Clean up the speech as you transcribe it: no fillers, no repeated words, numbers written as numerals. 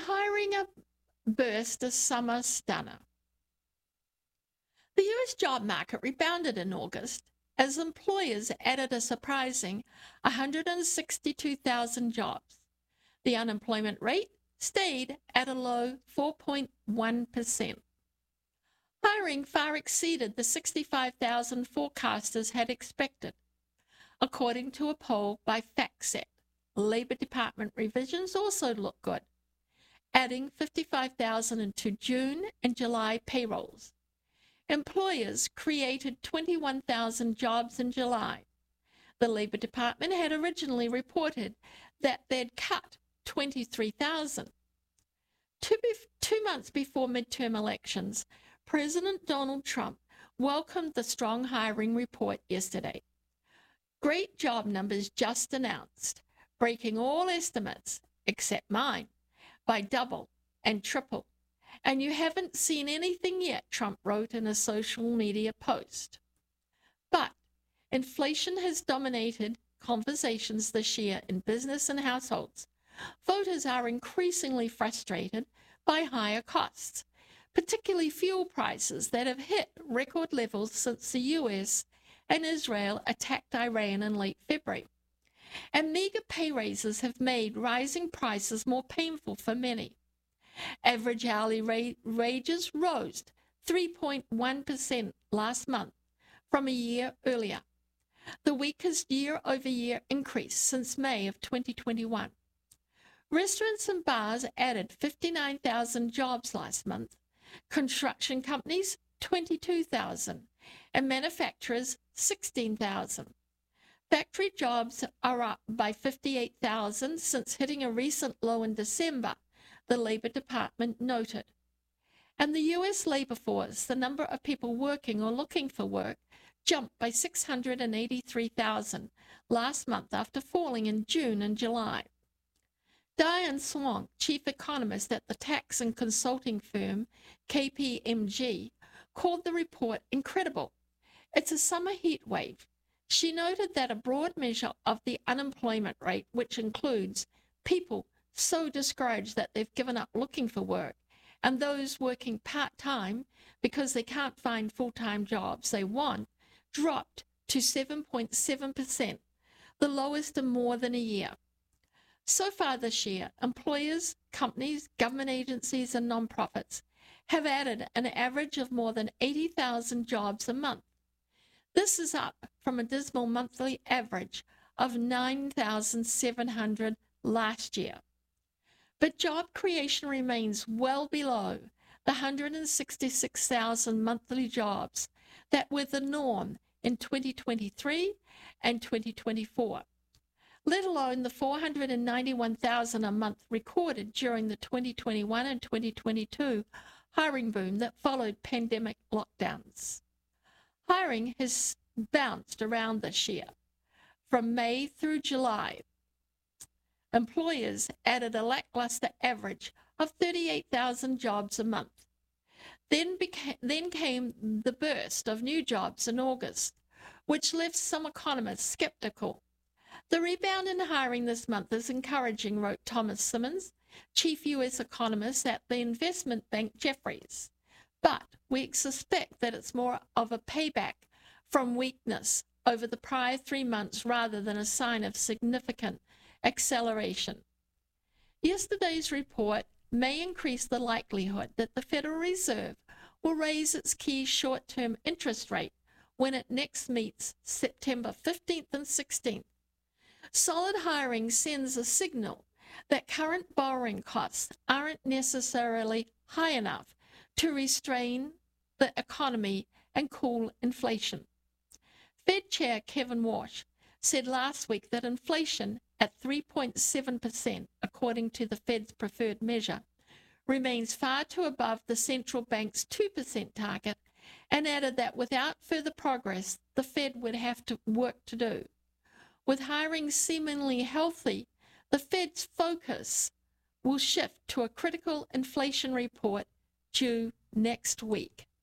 hiring a burst a summer stunner. The US job market rebounded in August as employers added a surprising 162,000 jobs. The unemployment rate stayed at a low 4.1%. Hiring far exceeded the 65,000 forecasters had expected. According to a poll by FactSet, Labor Department revisions also look good, adding 55,000 into June and July payrolls. Employers created 21,000 jobs in July. The Labor Department had originally reported that they'd cut 23,000. Two months before midterm elections, President Donald Trump welcomed the strong hiring report yesterday. Great job numbers just announced, breaking all estimates, except mine, by double and triple. And you haven't seen anything yet, Trump wrote in a social media post. But inflation has dominated conversations this year in business and households. Voters are increasingly frustrated by higher costs, particularly fuel prices that have hit record levels since the US and Israel attacked Iran in late February. And meager pay raises have made rising prices more painful for many. Average hourly wages rose 3.1% last month from a year earlier, the weakest year-over-year increase since May of 2021. Restaurants and bars added 59,000 jobs last month, construction companies 22,000, and manufacturers 16,000. Factory jobs are up by 58,000 since hitting a recent low in December, the Labor Department noted. And the US labor force, the number of people working or looking for work, jumped by 683,000 last month after falling in June and July. Diane Swonk, chief economist at the tax and consulting firm KPMG, called the report incredible. It's a summer heat wave. She noted that a broad measure of the unemployment rate, which includes people so discouraged that they've given up looking for work, and those working part-time because they can't find full-time jobs they want, dropped to 7.7%, the lowest in more than a year. So far this year, employers, companies, government agencies, and nonprofits have added an average of more than 80,000 jobs a month. This is up from a dismal monthly average of 9,700 last year. But job creation remains well below the 166,000 monthly jobs that were the norm in 2023 and 2024, let alone the 491,000 a month recorded during the 2021 and 2022 hiring boom that followed pandemic lockdowns. Hiring has bounced around this year. From May through July, employers added a lackluster average of 38,000 jobs a month. Then came the burst of new jobs in August, which left some economists skeptical. The rebound in hiring this month is encouraging, wrote Thomas Simmons, chief U.S. economist at the investment bank Jefferies. But we suspect that it's more of a payback from weakness over the prior 3 months rather than a sign of significant acceleration. Yesterday's report may increase the likelihood that the Federal Reserve will raise its key short-term interest rate when it next meets September 15th and 16th. Solid hiring sends a signal that current borrowing costs aren't necessarily high enough to restrain the economy and cool inflation. Fed Chair Kevin Warsh said last week that inflation at 3.7%, according to the Fed's preferred measure, remains far too above the central bank's 2% target, and added that without further progress, the Fed would have work to do. With hiring seemingly healthy, the Fed's focus will shift to a critical inflation report due next week.